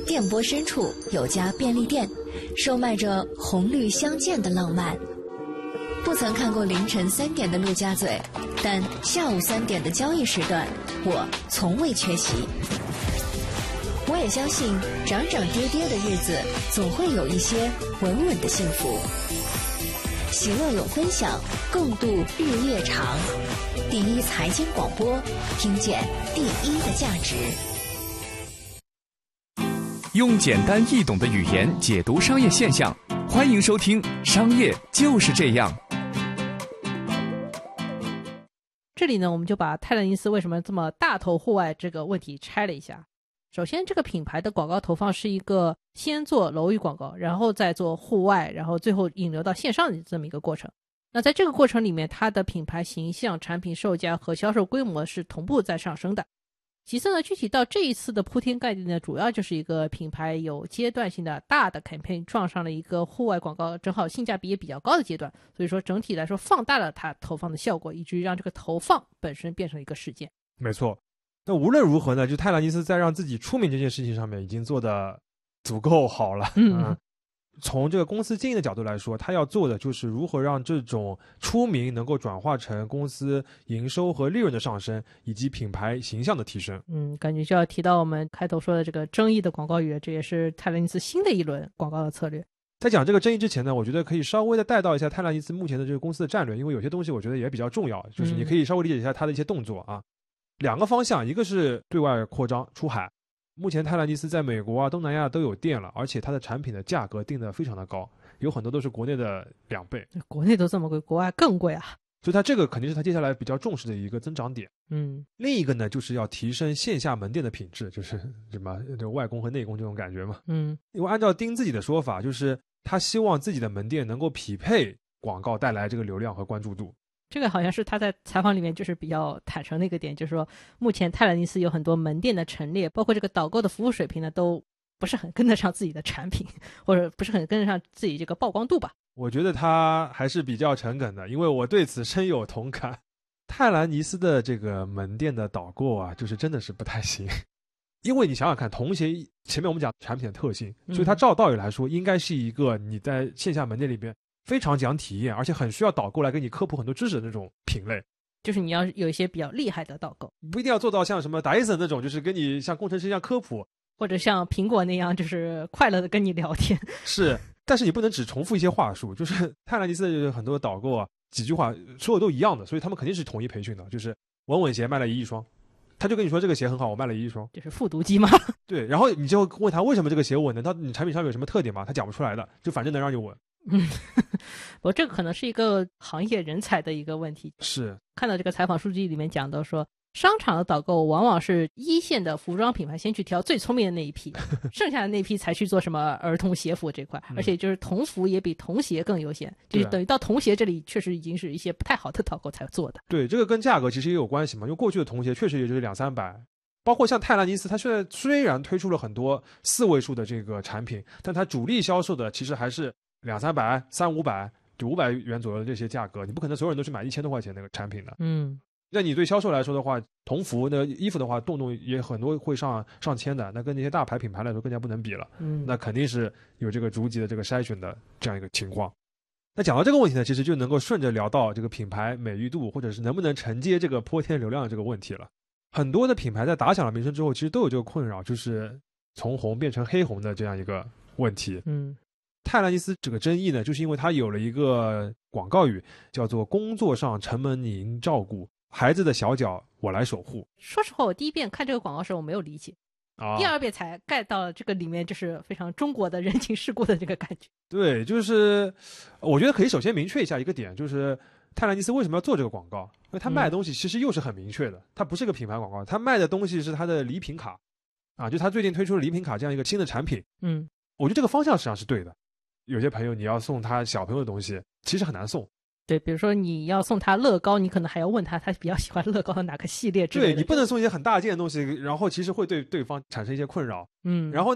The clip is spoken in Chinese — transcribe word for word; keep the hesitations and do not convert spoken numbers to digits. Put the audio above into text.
电波深处有家便利店，售卖着红绿相间的浪漫。不曾看过凌晨三点的陆家嘴，但下午三点的交易时段，我从未缺席。我也相信，涨涨跌跌的日子，总会有一些稳稳的幸福。喜乐有分享，共度日夜长。第一财经广播，听见第一的价值。 用简单易懂的语言解读商业现象，欢迎收听《商业就是这样》。 这里呢，我们就把泰勒尼斯为什么这么大投户外这个问题拆了一下。首先，这个品牌的广告投放是一个先做楼宇广告，然后再做户外，然后最后引流到线上的这么一个过程。那在这个过程里面，它的品牌形象、产品售价和销售规模是同步在上升的。其次呢，具体到这一次的铺天盖地呢，主要就是一个品牌有阶段性的大的 campaign 撞上了一个户外广告正好性价比也比较高的阶段，所以说整体来说放大了它投放的效果，以至于让这个投放本身变成一个事件。 没错。那无论如何呢，就泰勒尼斯在让自己出名这件事情上面已经做得足够好了。 嗯， 嗯从这个公司经营的角度来说，他要做的就是如何让这种出名能够转化成公司营收和利润的上升，以及品牌形象的提升。 嗯，感觉就要提到我们开头说的这个争议的广告语，这也是泰勒尼斯新的一轮广告的策略。 在讲这个争议之前呢，我觉得可以稍微的带到一下泰勒尼斯目前的这个公司的战略，因为有些东西我觉得也比较重要，就是你可以稍微理解一下他的一些动作啊。嗯、两个方向，一个是对外扩张出海。目前泰勒尼斯在美国啊、东南亚都有店了，而且它的产品的价格定得非常的高，有很多都是国内的两倍。 国内都这么贵，国外更贵啊！ 所以它这个肯定是它接下来比较重视的一个增长点。 嗯， 另一个呢，就是要提升线下门店的品质，就是什么就外公和内公这种感觉嘛。 嗯， 因为按照丁自己的说法，就是他希望自己的门店能够匹配广告带来这个流量和关注度。 这个好像是他在采访里面就是比较坦诚的一个点，就是说目前泰勒尼斯有很多门店的陈列，包括这个导购的服务水平呢，都不是很跟得上自己的产品，或者不是很跟得上自己这个曝光度吧。 我觉得他还是比较诚恳的，因为我对此深有同感。泰勒尼斯的这个门店的导购啊，就是真的是不太行。因为你想想看，童鞋前面我们讲产品的特性，所以它照道理来说应该是一个你在线下门店里边非常讲体验，而且很需要导购来给你科普很多知识的那种品类。 就是你要有一些比较厉害的导购， 不一定要做到像什么达伊森那种，就是跟你像工程师一样科普， 或者像苹果那样就是快乐的跟你聊天。 是，但是你不能只重复一些话术。就是泰勒尼斯的很多导购啊，几句话所有都一样的，所以他们肯定是统一培训的。就是稳稳鞋卖了一亿双，他就跟你说这个鞋很好，我卖了一亿双， 就是复读机吗？ 对，然后你就问他为什么这个鞋稳呢？他你产品上面有什么特点吗？他讲不出来的，就反正能让你稳。 嗯，不过这个可能是一个行业人才的一个问题。 是， 看到这个采访数据里面讲到说，商场的导购往往是一线的服装品牌先去挑最聪明的那一批，剩下的那批才去做什么儿童鞋服这块，而且就是童服也比童鞋更优先，就是等于到童鞋这里确实已经是一些不太好的导购才做的。 对，这个跟价格其实也有关系嘛，因为过去的童鞋确实也就是两三百。包括像泰勒尼斯，它现在虽然推出了很多四位数的这个产品，但它主力销售的其实还是两三百、三五百、就五百元左右的这些价格，你不可能所有人都去买一千多块钱那个产品的。 嗯， 那你对销售来说的话，同服那衣服的话，动动也很多会上上千的，那跟那些大牌品牌来说更加不能比了。 嗯， 那肯定是有这个逐级的这个筛选的这样一个情况。那讲到这个问题呢，其实就能够顺着聊到这个品牌美誉度，或者是能不能承接这个泼天流量的这个问题了。很多的品牌在打响了名声之后，其实都有这个困扰，就是从红变成黑红的这样一个问题。 嗯， 泰勒尼斯这个争议呢，就是因为他有了一个广告语，叫做工作上承蒙您照顾，孩子的小脚我来守护。 说实话，我第一遍看这个广告时候我没有理解，啊、第二遍才 get 到这个里面就是非常中国的人情世故的这个感觉。 对，就是我觉得可以首先明确一下一个点，就是泰勒尼斯为什么要做这个广告？因为他卖的东西其实又是很明确的，他不是个品牌广告，他卖的东西是他的礼品卡啊，就他最近推出了礼品卡这样一个新的产品。 嗯， 我觉得这个方向实际上是对的。有些朋友你要送他小朋友的东西，其实很难送。 对，比如说你要送他乐高，你可能还要问他他比较喜欢乐高的哪个系列之类的。 对，你不能送一些很大件的东西，然后其实会对对方产生一些困扰。 嗯， 然后